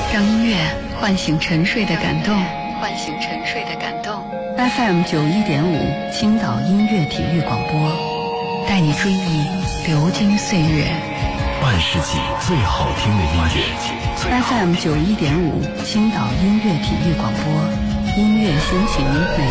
让音乐唤醒沉睡的感动，唤醒沉睡的感动。FM 91.5青岛音乐体育广播，带你追忆流金岁月， 半世纪最好听的音乐。 FM 91.5青岛音乐体育广播，音乐先行。